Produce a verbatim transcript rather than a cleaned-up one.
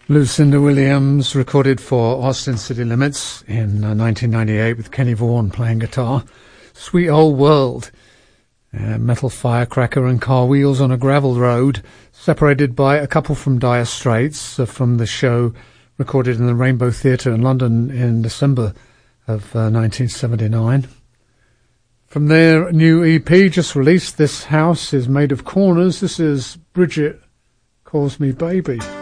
Lucinda Williams recorded for Austin City Limits in uh, nineteen ninety-eight with Kenny Vaughan playing guitar. Sweet Old World, uh, metal firecracker and car wheels on a gravel road, separated by a couple from Dire Straits uh, from the show recorded in the Rainbow Theatre in London in December of uh, nineteen seventy-nine. From their new E P just released, This House is Made of Corners. This is Bridget Calls Me Baby.